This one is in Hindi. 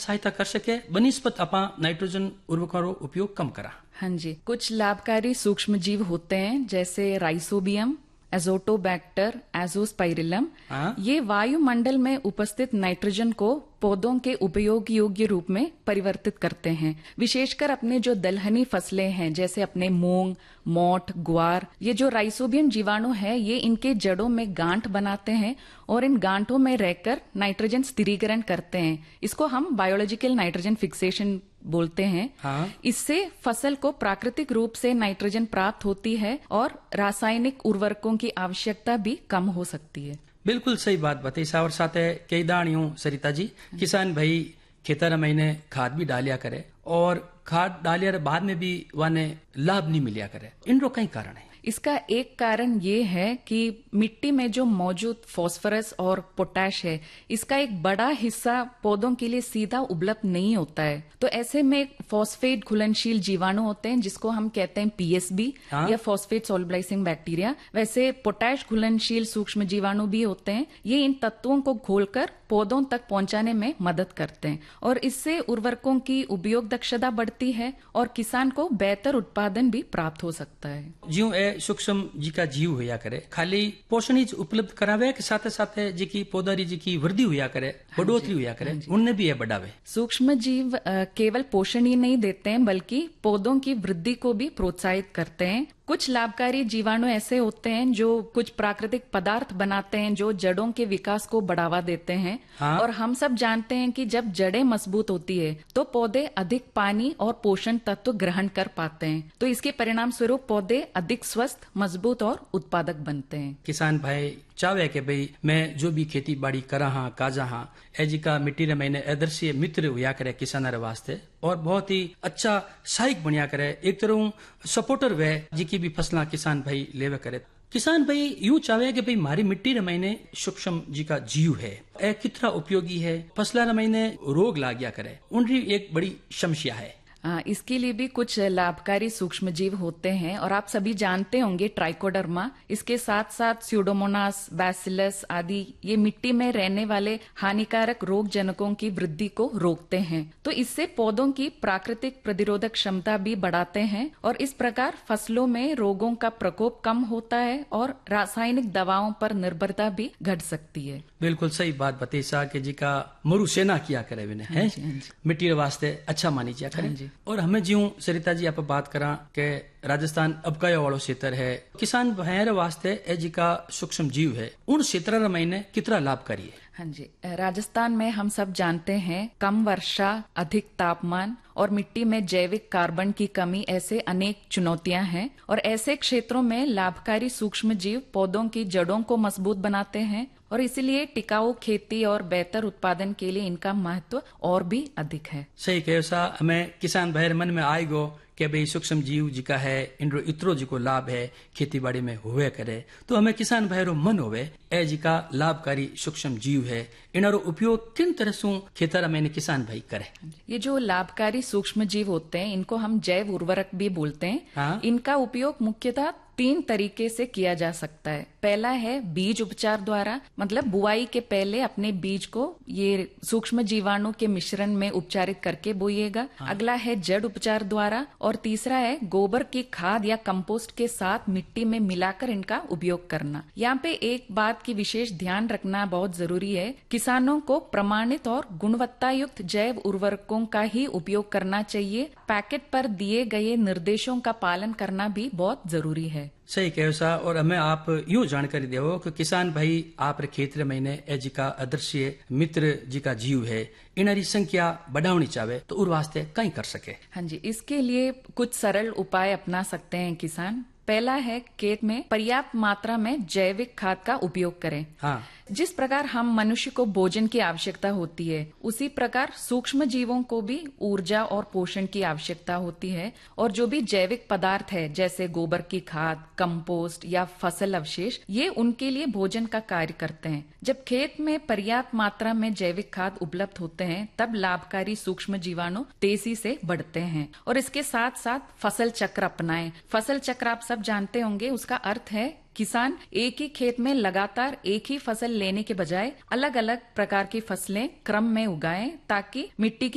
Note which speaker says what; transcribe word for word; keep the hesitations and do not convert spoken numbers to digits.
Speaker 1: सहायता कर सके बनिस्पत अपा नाइट्रोजन उर्वरकों रो उपयोग कम करा।
Speaker 2: हाँ जी, कुछ लाभकारी सूक्ष्म जीव होते हैं जैसे राइसोबियम, एजोटोबैक्टर, एजोस्पाइरिलम। ये वायुमंडल में उपस्थित नाइट्रोजन को पौधों के उपयोग योग्य रूप में परिवर्तित करते हैं। विशेषकर अपने जो दलहनी फसलें हैं जैसे अपने मूंग, मोठ, ग्वार, ये जो राइसोबियम जीवाणु है ये इनके जड़ों में गांठ बनाते हैं और इन गांठों में रहकर नाइट्रोजन स्थिरीकरण करते हैं। इसको हम बायोलॉजिकल नाइट्रोजन फिक्सेशन बोलते हैं।
Speaker 1: हाँ।
Speaker 2: इससे फसल को प्राकृतिक रूप से नाइट्रोजन प्राप्त होती है और रासायनिक उर्वरकों की आवश्यकता भी कम हो सकती है।
Speaker 1: बिल्कुल सही बात बताई सावर साथ है कई दाणियों सरिता जी, किसान भाई खेतर महीने खाद भी डालिया करे और खाद डालिया बाद में भी वाने लाभ नहीं मिलिया करे, इन रो कई कारण है।
Speaker 2: इसका एक कारण ये है कि मिट्टी में जो मौजूद फास्फोरस और पोटैश है इसका एक बड़ा हिस्सा पौधों के लिए सीधा उपलब्ध नहीं होता है। तो ऐसे में फॉस्फेट घुलनशील जीवाणु होते हैं जिसको हम कहते हैं पीएसबी। हाँ? या फॉस्फेट सोलबिलाइजिंग बैक्टीरिया। वैसे पोटैश घुलनशील सूक्ष्म जीवाणु भी होते हैं। ये इन तत्वों को घोलकर पौधों तक पहुंचाने में मदद करते हैं और इससे उर्वरकों की उपयोग दक्षता बढ़ती है और किसान को बेहतर उत्पादन भी प्राप्त हो सकता है।
Speaker 1: ज्यों ए सूक्ष्म जी का जीव हुआ करे खाली पोषण ही उपलब्ध करावे के साथ साथ जी की पौधारी जी की वृद्धि हुआ करे, बढ़ोतरी हुआ करे, उनने भी ये बढ़ावे।
Speaker 2: सूक्ष्म जीव केवल पोषण ही नहीं देते हैं बल्कि पौधों की वृद्धि को भी प्रोत्साहित करते हैं। कुछ लाभकारी जीवाणु ऐसे होते हैं जो कुछ प्राकृतिक पदार्थ बनाते हैं जो जड़ों के विकास को बढ़ावा देते हैं। हाँ? और हम सब जानते हैं कि जब जड़ें मजबूत होती है तो पौधे अधिक पानी और पोषण तत्व ग्रहण कर पाते हैं। तो इसके परिणाम स्वरूप पौधे अधिक स्वस्थ, मजबूत और उत्पादक बनते हैं।
Speaker 1: किसान भाई चाहे कि भाई मैं जो भी खेती बाड़ी करा हाँ काजा हाँ एजी का मिट्टी रे मैंने आदर्शीय मित्र हुआ करे किसान वास्ते और बहुत ही अच्छा सहायक बनिया करे, एक तरह सपोर्टर वे जी की भी फसला किसान भाई लेवे करे। किसान भाई यूं चाहे कि भाई मारी मिट्टी रे मैंने सूक्ष्म जी का जीव है ए कितना उपयोगी है, फसला रे मैंने रोग लाग्या करे, उनकी एक बड़ी समस्या है।
Speaker 2: आ, इसके लिए भी कुछ लाभकारी सूक्ष्म जीव होते हैं और आप सभी जानते होंगे ट्राइकोडर्मा। इसके साथ साथ स्यूडोमोनास, बैसिलस आदि ये मिट्टी में रहने वाले हानिकारक रोग जनकों की वृद्धि को रोकते हैं। तो इससे पौधों की प्राकृतिक प्रतिरोधक क्षमता भी बढ़ाते हैं और इस प्रकार फसलों में रोगों का प्रकोप कम होता है और रासायनिक दवाओं पर निर्भरता भी घट सकती है।
Speaker 1: बिल्कुल सही बात बताई सा कि जी का मरु सेना किया करे विने है मिट्टी के वास्ते अच्छा मानी जा करे। और हमें ज्यों सरिता जी आप बात करा के राजस्थान अबकाया वालों क्षेत्र है, किसान भाइयों वास्ते ए जी का सूक्ष्म जीव है, उन क्षेत्र महीने कितना लाभकारी है?
Speaker 2: हाँ जी, राजस्थान में हम सब जानते हैं कम वर्षा, अधिक तापमान और मिट्टी में जैविक कार्बन की कमी ऐसे अनेक चुनौतियां हैं और ऐसे क्षेत्रों में लाभकारी सूक्ष्म जीव पौधों की जड़ों को मजबूत बनाते हैं और इसलिए टिकाऊ खेती और बेहतर उत्पादन के लिए इनका महत्व और भी अधिक है।
Speaker 1: सही कहो सा, हमें किसान भाई मन में आएगो कि भाई सूक्ष्म जीव जी का है इनरो इतरो जी को लाभ है खेती बाड़ी में हुए करे, तो हमें किसान भाई रो मन होवे ए जी का लाभकारी सूक्ष्म जीव है, इनारो उपयोग किन तरह से खेतर में किसान भाई करे।
Speaker 2: ये जो लाभकारी सूक्ष्म जीव होते हैं इनको हम जैव उर्वरक भी बोलते हैं। हाँ? इनका उपयोग मुख्यतः तीन तरीके से किया जा सकता है। पहला है बीज उपचार द्वारा, मतलब बुआई के पहले अपने बीज को ये सूक्ष्म जीवाणु के मिश्रण में उपचारित करके बोइएगा। हाँ। अगला है जड़ उपचार द्वारा और तीसरा है गोबर की खाद या कंपोस्ट के साथ मिट्टी में मिलाकर इनका उपयोग करना। यहाँ पे एक बात की विशेष ध्यान रखना बहुत जरूरी है, किसानों को प्रमाणित और गुणवत्ता युक्त जैव उर्वरकों का ही उपयोग करना चाहिए। पैकेट पर दिए गए निर्देशों का पालन करना भी बहुत जरूरी है।
Speaker 1: सही कहो सा, और हमें आप यूं जानकारी देवो कि किसान भाई आप क्षेत्र महीने एजी का आदर्शीय मित्र जी का जीव है, इनारी संख्या बढ़ानी चाहे तो उर वास्ते कहीं कर सके।
Speaker 2: हाँ जी, इसके लिए कुछ सरल उपाय अपना सकते हैं किसान। पहला है खेत में पर्याप्त मात्रा में जैविक खाद का उपयोग करें। हाँ। जिस प्रकार हम मनुष्य को भोजन की आवश्यकता होती है उसी प्रकार सूक्ष्म जीवों को भी ऊर्जा और पोषण की आवश्यकता होती है और जो भी जैविक पदार्थ है जैसे गोबर की खाद, कंपोस्ट या फसल अवशेष, ये उनके लिए भोजन का कार्य करते हैं। जब खेत में पर्याप्त मात्रा में जैविक खाद उपलब्ध होते हैं तब लाभकारी सूक्ष्म जीवाणु तेजी से बढ़ते हैं। और इसके साथ साथ फसल चक्र अपनाएं। फसल चक्र आप सब जानते होंगे, उसका अर्थ है किसान एक ही खेत में लगातार एक ही फसल लेने के बजाय अलग अलग प्रकार की फसलें क्रम में उगाएं ताकि मिट्टी की